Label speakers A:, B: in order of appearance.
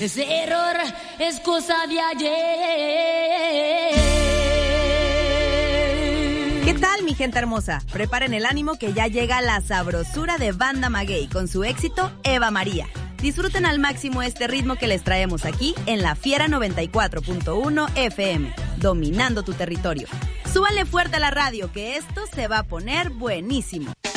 A: Ese error es cosa de ayer.
B: ¿Qué tal, mi gente hermosa? Preparen el ánimo que ya llega la sabrosura de Banda Maguey con su éxito Eva María. Disfruten al máximo este ritmo que les traemos aquí en La Fiera 94.1 FM, dominando tu territorio. Súbanle fuerte a la radio que esto se va a poner buenísimo.